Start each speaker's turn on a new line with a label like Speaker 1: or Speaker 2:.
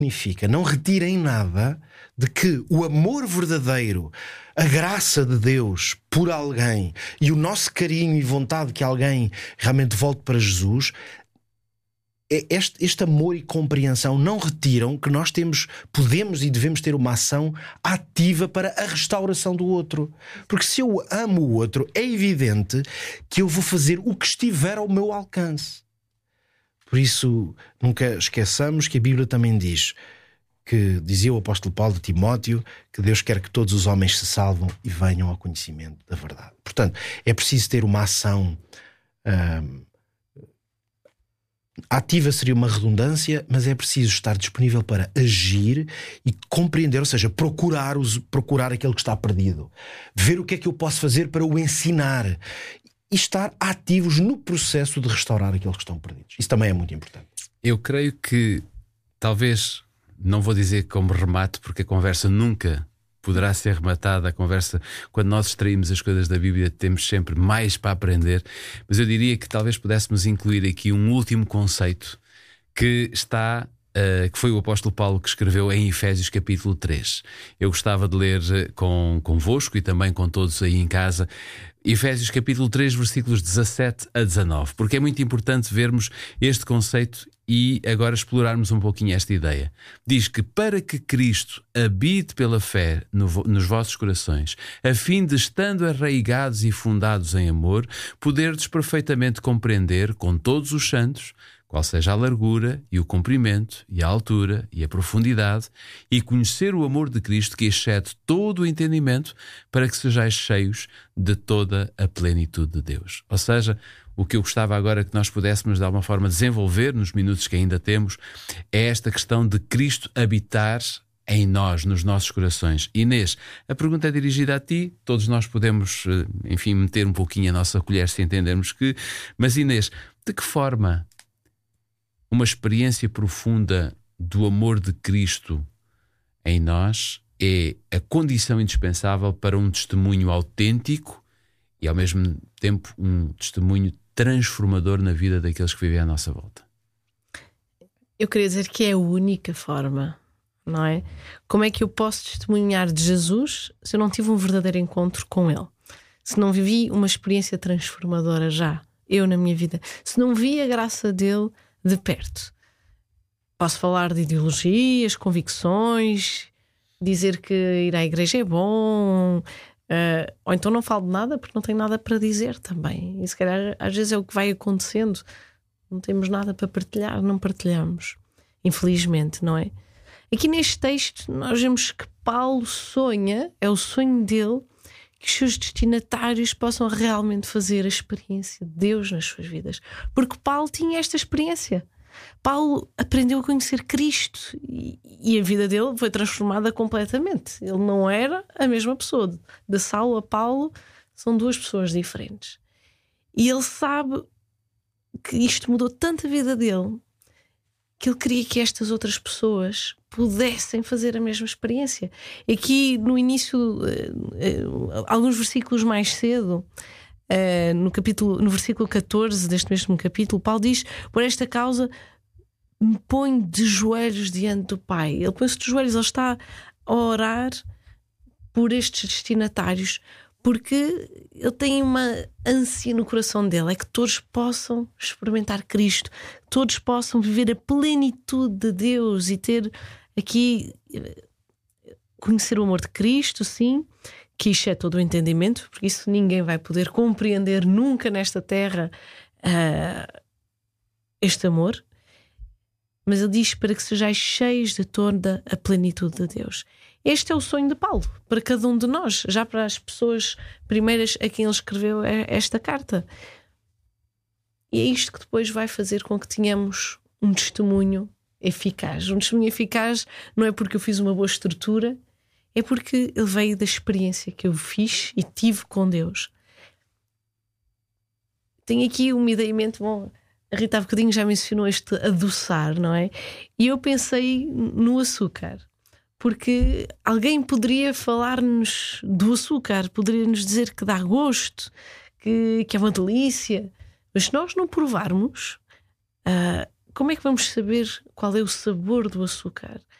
Speaker 1: significa não retirem nada de que o amor verdadeiro, a graça de Deus por alguém e o nosso carinho e vontade que alguém realmente volte para Jesus, este amor e compreensão não retiram que nós podemos e devemos ter uma ação ativa para a restauração do outro. Porque se eu amo o outro, é evidente que eu vou fazer o que estiver ao meu alcance. Por isso, nunca esqueçamos que a Bíblia também diz, que dizia o apóstolo Paulo de Timóteo, que Deus quer que todos os homens se salvam e venham ao conhecimento da verdade. Portanto, é preciso ter uma ação ativa, seria uma redundância, mas é preciso estar disponível para agir e compreender, ou seja, procurar aquele que está perdido, ver o que é que eu posso fazer para o ensinar e estar ativos no processo de restaurar aqueles que estão perdidos. Isso também é muito importante.
Speaker 2: Eu creio que, talvez, não vou dizer como remate, porque a conversa nunca poderá ser rematada. A conversa, quando nós extraímos as coisas da Bíblia, temos sempre mais para aprender. Mas eu diria que talvez pudéssemos incluir aqui um último conceito que que foi o apóstolo Paulo que escreveu em Efésios capítulo 3. Eu gostava de ler convosco e também com todos aí em casa Efésios capítulo 3, versículos 17 a 19, porque é muito importante vermos este conceito e agora explorarmos um pouquinho esta ideia. Diz que para que Cristo habite pela fé nos vossos corações, a fim de, estando arraigados e fundados em amor, poderdes perfeitamente compreender com todos os santos qual seja a largura e o comprimento e a altura e a profundidade, e conhecer o amor de Cristo que excede todo o entendimento, para que sejais cheios de toda a plenitude de Deus. Ou seja, o que eu gostava agora que nós pudéssemos de alguma forma desenvolver nos minutos que ainda temos é esta questão de Cristo habitar em nós, nos nossos corações. Inês, a pergunta é dirigida a ti. Todos nós podemos, enfim, meter um pouquinho a nossa colher se entendermos que... Mas Inês, de que forma uma experiência profunda do amor de Cristo em nós é a condição indispensável para um testemunho autêntico e, ao mesmo tempo, um testemunho transformador na vida daqueles que vivem à nossa volta?
Speaker 3: Eu queria dizer que é a única forma, não é? Como é que eu posso testemunhar de Jesus se eu não tive um verdadeiro encontro com Ele? Se não vivi uma experiência transformadora já, eu na minha vida, se não vi a graça dele de perto. Posso falar de ideologias, convicções, dizer que ir à igreja é bom, ou então não falo de nada porque não tenho nada para dizer também. E se calhar às vezes é o que vai acontecendo. Não temos nada para partilhar, não partilhamos. Infelizmente, não é? Aqui neste texto nós vemos que Paulo sonha, é o sonho dele, que os seus destinatários possam realmente fazer a experiência de Deus nas suas vidas. Porque Paulo tinha esta experiência. Paulo aprendeu a conhecer Cristo e a vida dele foi transformada completamente. Ele não era a mesma pessoa. De Saulo a Paulo são duas pessoas diferentes. E ele sabe que isto mudou tanto a vida dele que ele queria que estas outras pessoas pudessem fazer a mesma experiência. Aqui no início, alguns versículos mais cedo, no versículo 14 deste mesmo capítulo, Paulo diz: por esta causa me ponho de joelhos diante do Pai. Ele põe-se de joelhos, ele está a orar por estes destinatários, porque ele tem uma ânsia no coração dele, é que todos possam experimentar Cristo, todos possam viver a plenitude de Deus e ter aqui, conhecer o amor de Cristo, sim, que isto é todo o entendimento, porque isso ninguém vai poder compreender nunca nesta terra, este amor. Mas ele diz para que sejais cheios de toda a plenitude de Deus. Este é o sonho de Paulo, para cada um de nós, já para as pessoas primeiras a quem ele escreveu esta carta. E é isto que depois vai fazer com que tenhamos um testemunho eficaz. Um testemunho eficaz não é porque eu fiz uma boa estrutura, é porque ele veio da experiência que eu fiz e tive com Deus. Tenho aqui uma ideia em mente, bom, a Rita há bocadinho já mencionou este adoçar, não é? E eu pensei no açúcar, porque alguém poderia falar-nos do açúcar, poderia nos dizer que dá gosto, que é uma delícia, mas se nós não provarmos, como é que vamos saber qual é o sabor do açúcar?